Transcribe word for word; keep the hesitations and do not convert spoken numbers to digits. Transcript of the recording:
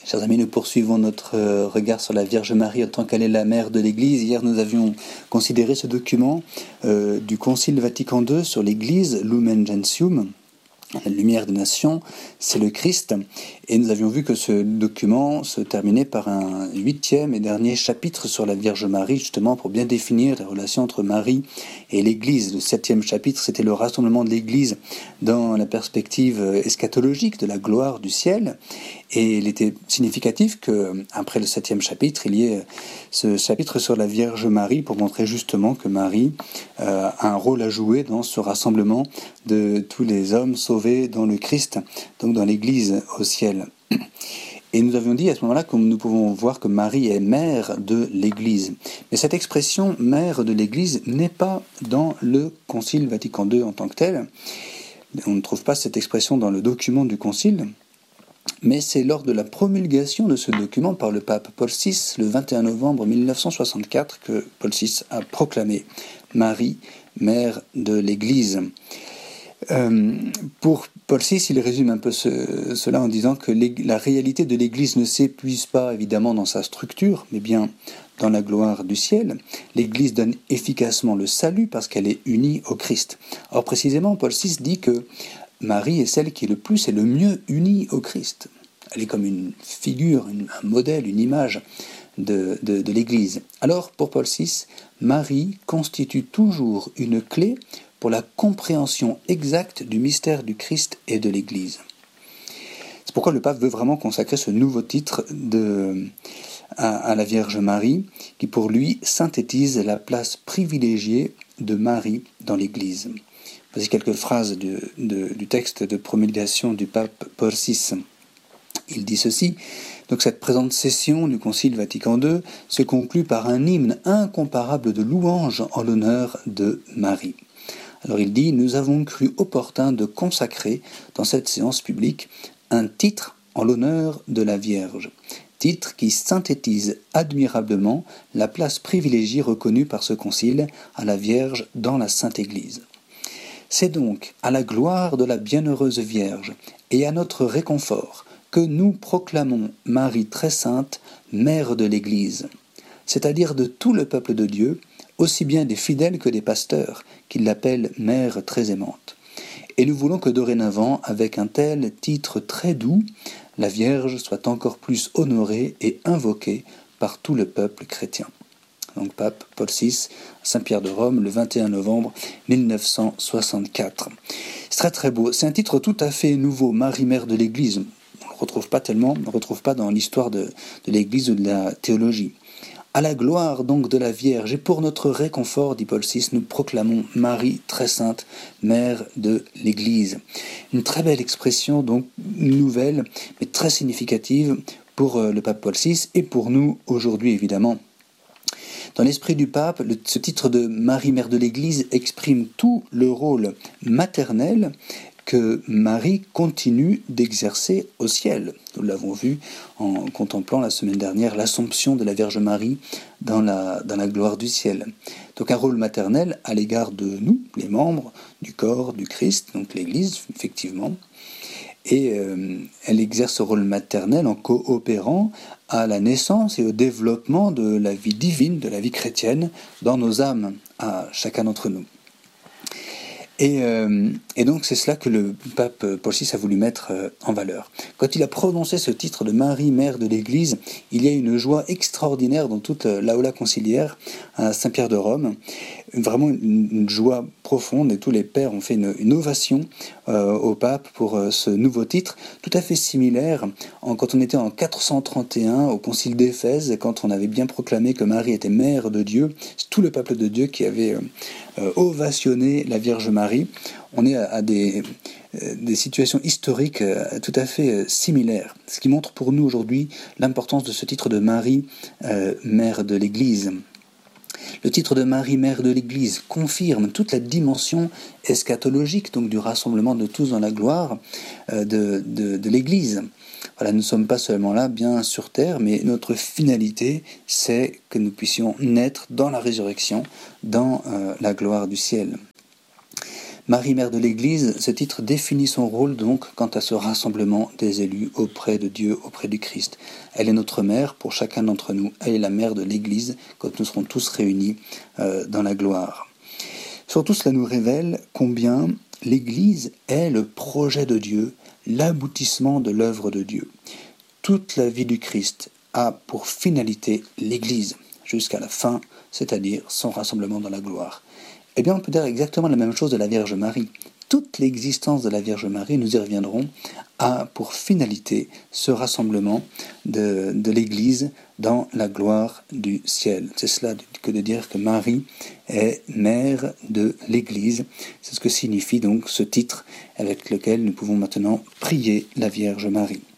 Chers amis, nous poursuivons notre regard sur la Vierge Marie en tant qu'elle est la mère de l'Église. Hier, nous avions considéré ce document euh, du Concile Vatican deux sur l'Église, Lumen Gentium, la lumière des nations, c'est le Christ. Et nous avions vu que ce document se terminait par un huitième et dernier chapitre sur la Vierge Marie, justement pour bien définir la relation entre Marie et l'Église. Le septième chapitre, c'était le rassemblement de l'Église dans la perspective eschatologique de la gloire du ciel. Et il était significatif qu'après le septième chapitre, il y ait ce chapitre sur la Vierge Marie pour montrer justement que Marie euh, a un rôle à jouer dans ce rassemblement de tous les hommes sauvés dans le Christ, donc dans l'Église au ciel. Et nous avions dit à ce moment-là que nous pouvons voir que Marie est mère de l'Église. Mais cette expression mère de l'Église n'est pas dans le Concile Vatican deux en tant que tel. On ne trouve pas cette expression dans le document du Concile. Mais c'est lors de la promulgation de ce document par le pape Paul six, le vingt et un novembre mille neuf cent soixante-quatre, que Paul six a proclamé Marie, mère de l'Église. Euh, pour Paul six, il résume un peu ce, cela en disant que la réalité de l'Église ne s'épuise pas évidemment dans sa structure, mais bien dans la gloire du ciel. L'Église donne efficacement le salut parce qu'elle est unie au Christ. Or précisément, Paul six dit que Marie est celle qui est le plus et le mieux unie au Christ. Elle est comme une figure, une, un modèle, une image de, de, de l'Église. Alors, pour Paul six, Marie constitue toujours une clé pour la compréhension exacte du mystère du Christ et de l'Église. C'est pourquoi le pape veut vraiment consacrer ce nouveau titre de, à, à la Vierge Marie, qui pour lui synthétise la place privilégiée de Marie dans l'Église. Voici quelques phrases du, de, du texte de promulgation du pape Paul six. Il dit ceci: donc cette présente session du Concile Vatican deux se conclut par un hymne incomparable de louange en l'honneur de Marie. Alors il dit: nous avons cru opportun de consacrer dans cette séance publique un titre en l'honneur de la Vierge, titre qui synthétise admirablement la place privilégiée reconnue par ce concile à la Vierge dans la Sainte Église. C'est donc à la gloire de la bienheureuse Vierge et à notre réconfort que nous proclamons Marie très sainte, mère de l'Église, c'est-à-dire de tout le peuple de Dieu, aussi bien des fidèles que des pasteurs, qui l'appellent mère très aimante. Et nous voulons que dorénavant, avec un tel titre très doux, la Vierge soit encore plus honorée et invoquée par tout le peuple chrétien. Donc pape Paul six, Saint-Pierre de Rome, le vingt et un novembre mille neuf cent soixante-quatre. C'est très très beau, c'est un titre tout à fait nouveau, Marie, mère de l'Église. On ne le retrouve pas tellement, on ne le retrouve pas dans l'histoire de, de l'Église ou de la théologie. À la gloire donc de la Vierge et pour notre réconfort, dit Paul six, nous proclamons Marie très sainte, mère de l'Église. Une très belle expression, donc nouvelle, mais très significative pour le pape Paul six et pour nous aujourd'hui évidemment. Dans l'esprit du pape, le, ce titre de Marie, mère de l'Église exprime tout le rôle maternel que Marie continue d'exercer au ciel. Nous l'avons vu en contemplant la semaine dernière l'Assomption de la Vierge Marie dans la, dans la gloire du ciel. Donc un rôle maternel à l'égard de nous, les membres du corps du Christ, donc l'Église, effectivement. Et euh, elle exerce ce rôle maternel en coopérant à la naissance et au développement de la vie divine, de la vie chrétienne dans nos âmes, à chacun d'entre nous. Et, euh, et donc c'est cela que le pape Paul six a voulu mettre euh, en valeur. Quand il a prononcé ce titre de Marie, mère de l'Église, il y a une joie extraordinaire dans toute l'aula conciliaire à Saint-Pierre de Rome. Vraiment une, une joie profonde et tous les pères ont fait une, une ovation euh, au pape pour euh, ce nouveau titre, tout à fait similaire en, quand on était en quatre cent trente et un au concile d'Éphèse, quand on avait bien proclamé que Marie était mère de Dieu, c'est tout le peuple de Dieu qui avait euh, euh, ovationné la Vierge Marie. On est à, à des, euh, des situations historiques euh, tout à fait euh, similaires, ce qui montre pour nous aujourd'hui l'importance de ce titre de Marie, euh, mère de l'Église. Le titre de Marie, mère de l'Église, confirme toute la dimension eschatologique, donc du rassemblement de tous dans la gloire euh, de, de, de l'Église. Voilà, nous ne sommes pas seulement là, bien sur terre, mais notre finalité, c'est que nous puissions naître dans la résurrection, dans euh, la gloire du ciel. Marie, mère de l'Église, ce titre définit son rôle donc quant à ce rassemblement des élus auprès de Dieu, auprès du Christ. Elle est notre mère pour chacun d'entre nous. Elle est la mère de l'Église quand nous serons tous réunis euh, dans la gloire. Surtout, cela nous révèle combien l'Église est le projet de Dieu, l'aboutissement de l'œuvre de Dieu. Toute la vie du Christ a pour finalité l'Église, jusqu'à la fin, c'est-à-dire son rassemblement dans la gloire. Eh bien, on peut dire exactement la même chose de la Vierge Marie. Toute l'existence de la Vierge Marie, nous y reviendrons, a pour finalité ce rassemblement de, de l'Église dans la gloire du ciel. C'est cela que de dire que Marie est mère de l'Église. C'est ce que signifie donc ce titre avec lequel nous pouvons maintenant prier la Vierge Marie.